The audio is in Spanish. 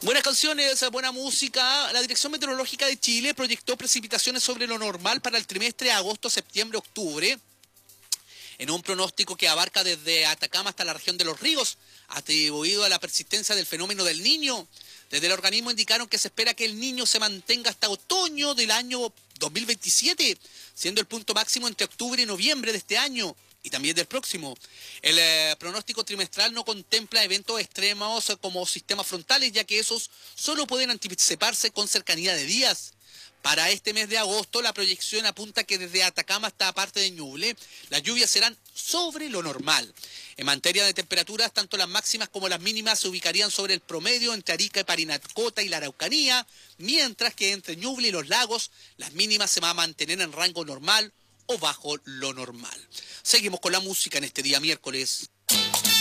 Buenas canciones, buena música. La Dirección Meteorológica de Chile proyectó precipitaciones sobre lo normal para el trimestre agosto, septiembre, octubre, en un pronóstico que abarca desde Atacama hasta la región de Los Ríos, atribuido a la persistencia del fenómeno del Niño. Desde el organismo indicaron que se espera que el Niño se mantenga hasta otoño del año 2027, siendo el punto máximo entre octubre y noviembre de este año y también del próximo. El pronóstico trimestral no contempla eventos extremos como sistemas frontales, ya que esos solo pueden anticiparse con cercanía de días. Para este mes de agosto, la proyección apunta que desde Atacama hasta parte de Ñuble, las lluvias serán sobre lo normal. En materia de temperaturas, tanto las máximas como las mínimas se ubicarían sobre el promedio entre Arica y Parinacota y la Araucanía, mientras que entre Ñuble y los lagos, las mínimas se van a mantener en rango normal o bajo lo normal. Seguimos con la música en este día miércoles.